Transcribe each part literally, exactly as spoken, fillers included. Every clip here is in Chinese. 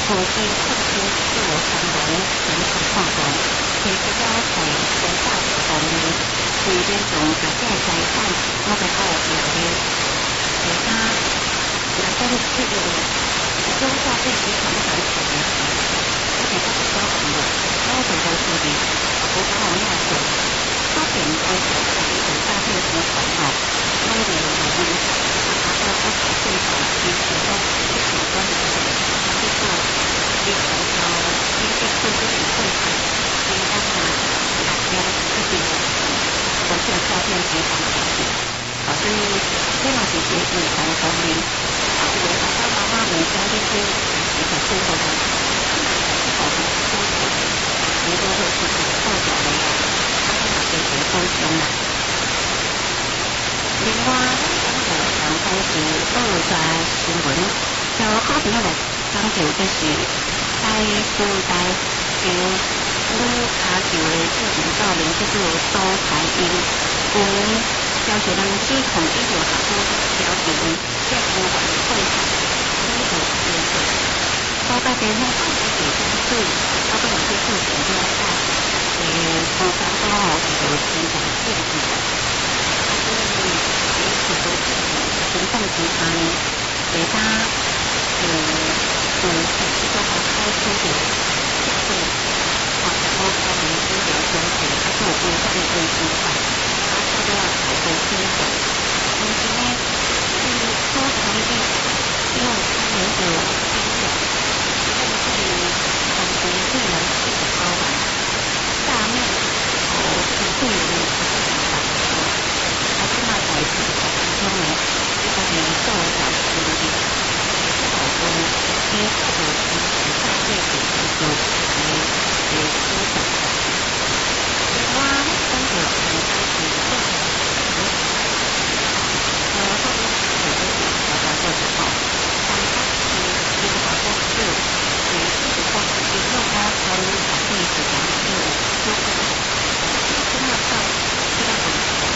附近特区自由商人全场放纵，其实交在全大方面，是严重大家财产我哋保护嘅。其他人工利用中下对市场的反企业，我哋都不少行业，包括到处理，不包括亚洲，发展在所在的大片集团哦，因为我们达到不可正常其实都是有关的这个这个一条条经济控制的政策，应该拿大家一定的国际诈骗集团开始。啊，所以这样其实隐藏方面，啊，我爸爸妈妈们家这些一个生活的，好的收入，如果会是很靠脚的呀，他们那边很高兴的。另外，咱们上当时都有在新闻，就好比我来讲究就是在古代就女卡球的这种照明就是多彩音，跟教学人系统一有好多条件，这部分会这个结合，大概在那方面也相对，要不然就是比较大，呃，不刚刚好有成长性质的。所以，也许都是行动集团其他呃呃还是都还开出的这个啊，包括民间的中学，它都有规范的规范，它都要好多新手。但是呢，对于多才的用他们的经验，甚至于很多对人性的包含，大面哦，是对人是很大的。还是那台子当中呢，一个年兽小心的，是好多接受的其实上面的很多来来思想的。另外，跟着很开始做成什么？呃，后面有一点大家做之后，但它是一个公式，也是一个应用它参与产业是讲究多个，就是那上这个很。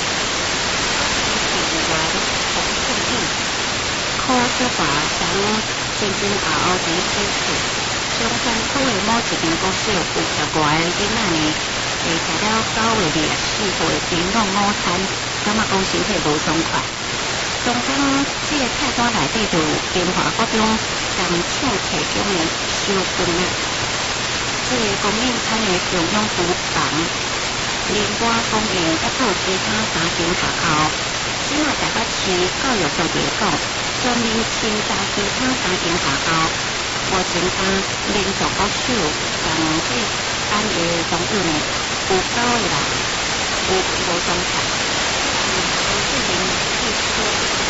从顺利，可是把咱先进后后第一支持，上山区的某一间公司有十外个囡仔呢，会食了九月二十四号的冰冻午餐，感觉讲身体无爽快。中间这个菜单内底就有变化各种甘唱提供的小饭啊，这个供应餐的中央厨房，另外供应还有其他三间学校。今仔台北市教育局来讲，全面清查其他三间学校，目前他连续国手将这单个总数呢有九个啦，有无状态，嗯，都是连续出。